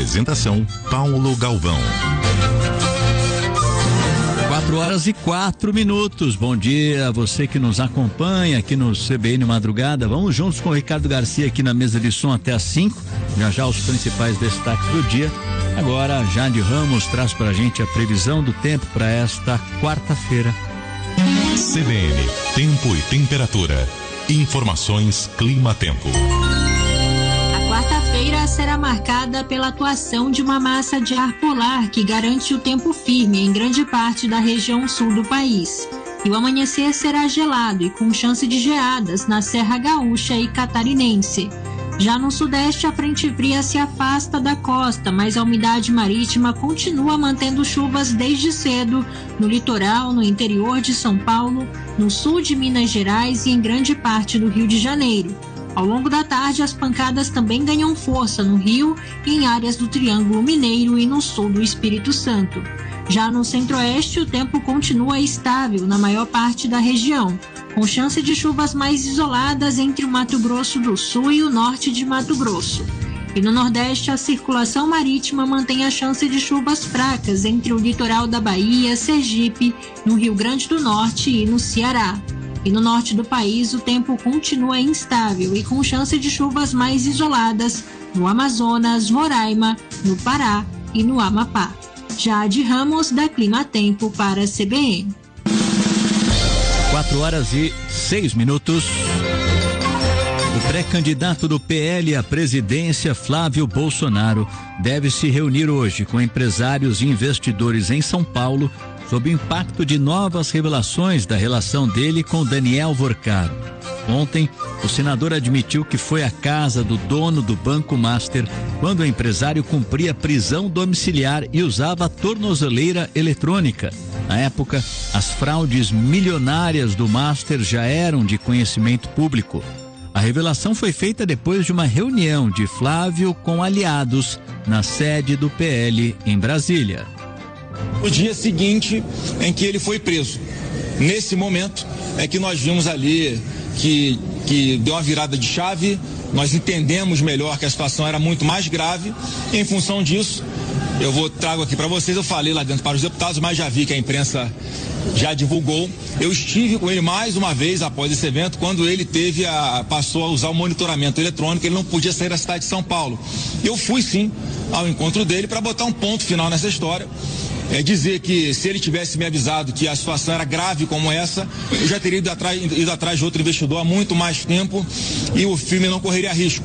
Apresentação Paulo Galvão. 4h04. Bom dia a você que nos acompanha aqui no CBN Madrugada. Vamos juntos com o Ricardo Garcia aqui na mesa de som até às 5. Já os principais destaques do dia. Agora, Jade Ramos traz pra gente a previsão do tempo para esta quarta-feira. CBN, tempo e temperatura. Informações Clima-Tempo. Quarta-feira será marcada pela atuação de uma massa de ar polar que garante o tempo firme em grande parte da região sul do país. E o amanhecer será gelado e com chance de geadas na Serra Gaúcha e Catarinense. Já no sudeste, a frente fria se afasta da costa, mas a umidade marítima continua mantendo chuvas desde cedo no litoral, no interior de São Paulo, no sul de Minas Gerais e em grande parte do Rio de Janeiro. Ao longo da tarde, as pancadas também ganham força no Rio e em áreas do Triângulo Mineiro e no sul do Espírito Santo. Já no centro-oeste, o tempo continua estável na maior parte da região, com chance de chuvas mais isoladas entre o Mato Grosso do Sul e o norte de Mato Grosso. E no nordeste, a circulação marítima mantém a chance de chuvas fracas entre o litoral da Bahia, Sergipe, no Rio Grande do Norte e no Ceará. E no norte do país, o tempo continua instável e com chance de chuvas mais isoladas no Amazonas, Roraima, no Pará e no Amapá. Jade Ramos, da Clima-Tempo, para a CBN. 4h06. O pré-candidato do PL à presidência, Flávio Bolsonaro, deve se reunir hoje com empresários e investidores em São Paulo sob o impacto de novas revelações da relação dele com Daniel Vorcaro. Ontem, o senador admitiu que foi à casa do dono do Banco Master quando o empresário cumpria prisão domiciliar e usava a tornozeleira eletrônica. Na época, as fraudes milionárias do Master já eram de conhecimento público. A revelação foi feita depois de uma reunião de Flávio com aliados na sede do PL em Brasília. No dia seguinte em que ele foi preso. Nesse momento é que nós vimos ali que deu uma virada de chave, nós entendemos melhor que a situação era muito mais grave. Em função disso, trago aqui para vocês, eu falei lá dentro para os deputados, mas já vi que a imprensa já divulgou. Eu estive com ele mais uma vez após esse evento, quando ele passou a usar o monitoramento eletrônico, ele não podia sair da cidade de São Paulo. Eu fui sim ao encontro dele para botar um ponto final nessa história. Dizer que se ele tivesse me avisado que a situação era grave como essa, eu já teria ido atrás de outro investidor há muito mais tempo e o filme não correria risco.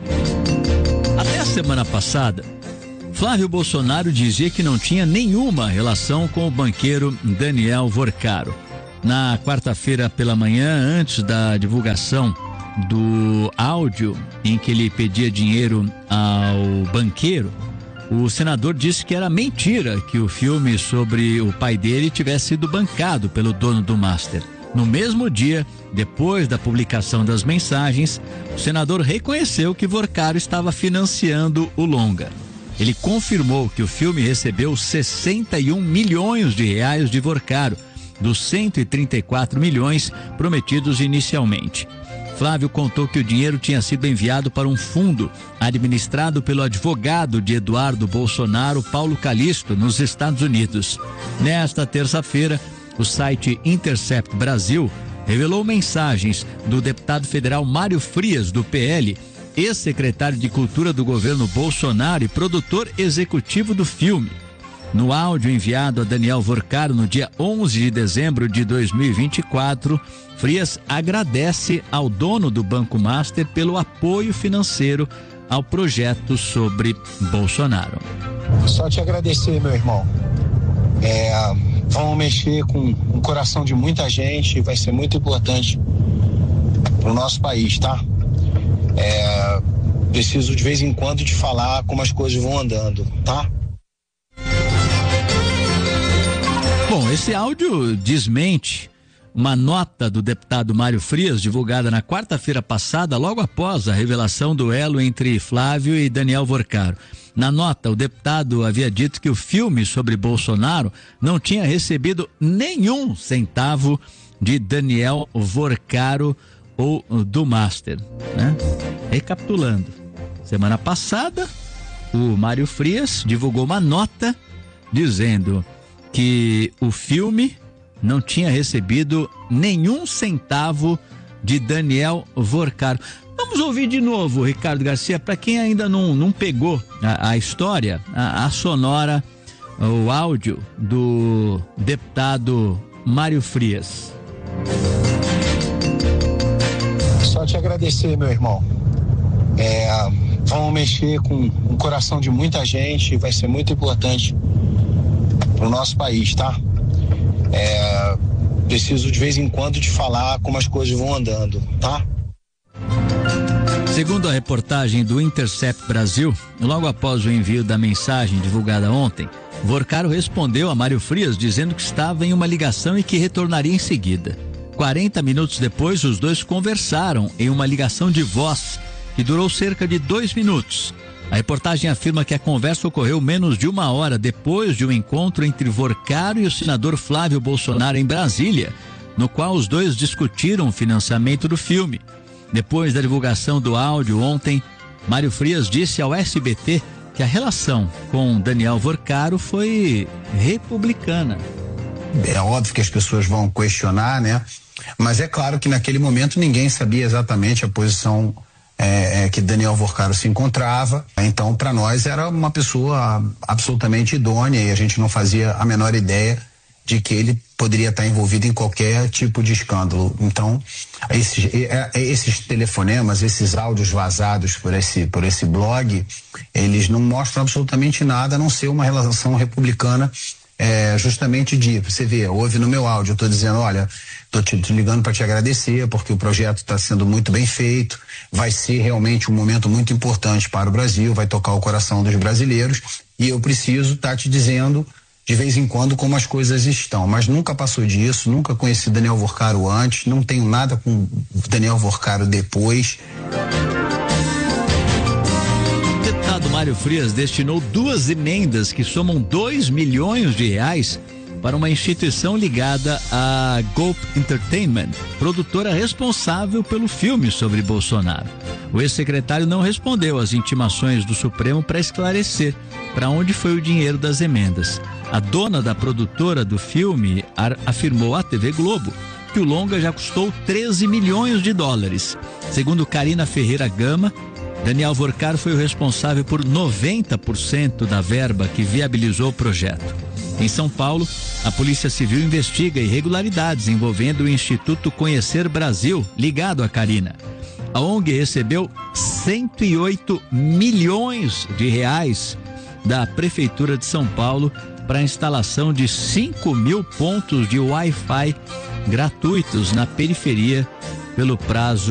Até a semana passada, Flávio Bolsonaro dizia que não tinha nenhuma relação com o banqueiro Daniel Vorcaro. Na quarta-feira pela manhã, antes da divulgação do áudio em que ele pedia dinheiro ao banqueiro, o senador disse que era mentira que o filme sobre o pai dele tivesse sido bancado pelo dono do Master. No mesmo dia, depois da publicação das mensagens, o senador reconheceu que Vorcaro estava financiando o longa. Ele confirmou que o filme recebeu 61 milhões de reais de Vorcaro, dos 134 milhões prometidos inicialmente. Flávio contou que o dinheiro tinha sido enviado para um fundo administrado pelo advogado de Eduardo Bolsonaro, Paulo Calixto, nos Estados Unidos. Nesta terça-feira, o site Intercept Brasil revelou mensagens do deputado federal Mário Frias, do PL, ex-secretário de Cultura do governo Bolsonaro e produtor executivo do filme. No áudio enviado a Daniel Vorcaro no dia 11 de dezembro de 2024, Frias agradece ao dono do Banco Master pelo apoio financeiro ao projeto sobre Bolsonaro. Só te agradecer, meu irmão. Vamos mexer com o coração de muita gente, vai ser muito importante para o nosso país, tá? Preciso de vez em quando te falar como as coisas vão andando, tá? Bom, esse áudio desmente uma nota do deputado Mário Frias, divulgada na quarta-feira passada, logo após a revelação do elo entre Flávio e Daniel Vorcaro. Na nota, o deputado havia dito que o filme sobre Bolsonaro não tinha recebido nenhum centavo de Daniel Vorcaro ou do Master, né? Recapitulando, semana passada, o Mário Frias divulgou uma nota dizendo que o filme não tinha recebido nenhum centavo de Daniel Vorcaro. Vamos ouvir de novo, Ricardo Garcia, para quem ainda não pegou a história, a sonora, o áudio do deputado Mário Frias. Só te agradecer, meu irmão. Vamos mexer com o coração de muita gente, vai ser muito importante para o nosso país, tá? Preciso de vez em quando te falar como as coisas vão andando, tá? Segundo a reportagem do Intercept Brasil, logo após o envio da mensagem divulgada ontem, Vorcaro respondeu a Mário Frias dizendo que estava em uma ligação e que retornaria em seguida. 40 minutos depois, os dois conversaram em uma ligação de voz que durou cerca de 2 minutos. A reportagem afirma que a conversa ocorreu menos de 1 hora depois de um encontro entre Vorcaro e o senador Flávio Bolsonaro em Brasília, no qual os dois discutiram o financiamento do filme. Depois da divulgação do áudio ontem, Mário Frias disse ao SBT que a relação com Daniel Vorcaro foi republicana. É óbvio que as pessoas vão questionar, né? Mas é claro que naquele momento ninguém sabia exatamente a posição que Daniel Vorcaro se encontrava. Então, para nós era uma pessoa absolutamente idônea e a gente não fazia a menor ideia de que ele poderia estar envolvido em qualquer tipo de escândalo. Então, esses telefonemas, esses áudios vazados por esse blog, eles não mostram absolutamente nada a não ser uma relação republicana, justamente você vê, ouve no meu áudio, eu estou dizendo, olha, estou te ligando para te agradecer, porque o projeto está sendo muito bem feito, vai ser realmente um momento muito importante para o Brasil, vai tocar o coração dos brasileiros, e eu preciso estar te dizendo de vez em quando como as coisas estão, mas nunca passou disso, nunca conheci Daniel Vorcaro antes, não tenho nada com Daniel Vorcaro depois. O deputado Mário Frias destinou 2 emendas que somam R$2 milhões para uma instituição ligada à Gulf Entertainment, produtora responsável pelo filme sobre Bolsonaro. O ex-secretário não respondeu às intimações do Supremo para esclarecer para onde foi o dinheiro das emendas. A dona da produtora do filme afirmou à TV Globo que o longa já custou $13 milhões. Segundo Karina Ferreira Gama, Daniel Vorcaro foi o responsável por 90% da verba que viabilizou o projeto. Em São Paulo, a Polícia Civil investiga irregularidades envolvendo o Instituto Conhecer Brasil, ligado a Karina. A ONG recebeu R$108 milhões da Prefeitura de São Paulo para a instalação de 5.000 pontos de Wi-Fi gratuitos na periferia pelo prazo